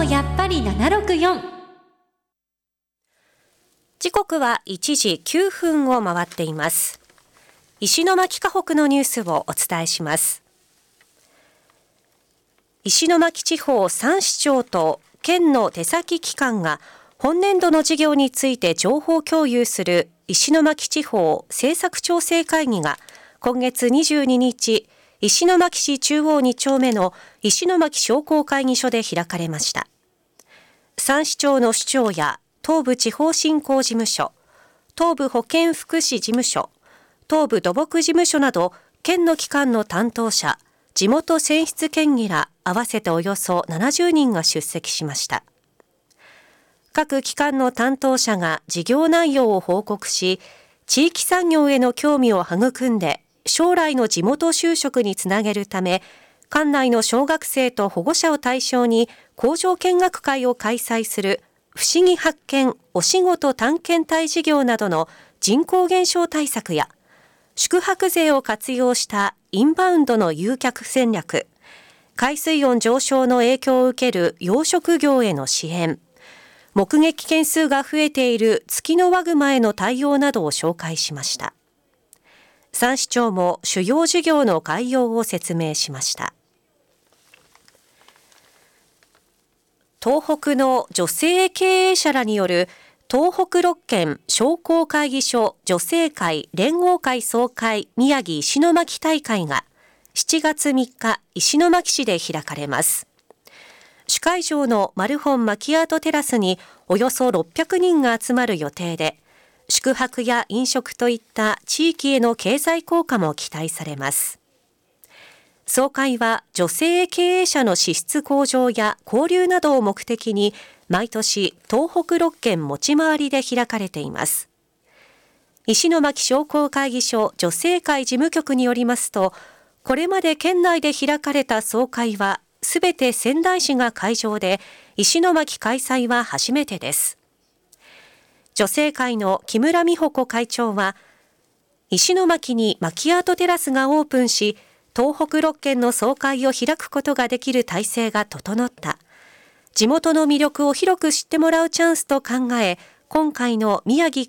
もやっぱり764。 時刻は1時9分を回っています。石巻河北のニュースをお伝えします。石巻地方3市町と県の手先機関が本年度の事業について情報共有する石巻地方政策調整会議が今月22日、石巻市中央2丁目の石巻商工会議所で開かれました。3市町の市長や東部地方振興事務所、東部保健福祉事務所、東部土木事務所など県の機関の担当者、地元選出県議ら合わせておよそ70人が出席しました。各機関の担当者が事業内容を報告し、地域産業への興味を育んで将来の地元就職につなげるため、管内の小学生と保護者を対象に工場見学会を開催する不思議発見お仕事探検隊事業などの人口減少対策や、宿泊税を活用したインバウンドの誘客戦略、海水温上昇の影響を受ける養殖業への支援、目撃件数が増えているツキノワグマへの対応などを紹介しました。3市長も主要事業の概要を説明しました。東北の女性経営者らによる東北6県商工会議所女性会連合会総会宮城石巻大会が7月3日石巻市で開かれます。主会場のマルホンマキアートテラスにおよそ600人が集まる予定で、宿泊や飲食といった地域への経済効果も期待されます。総会は女性経営者の資質向上や交流などを目的に毎年東北6県持ち回りで開かれています。石巻商工会議所女性会事務局によりますと、これまで県内で開かれた総会はすべて仙台市が会場で、石巻開催は初めてです。女性会の木村美穂子会長は、石巻にマキアートテラスがオープンし、東北6県の総会を開くことができる体制が整った。地元の魅力を広く知ってもらうチャンスと考え、今回の宮城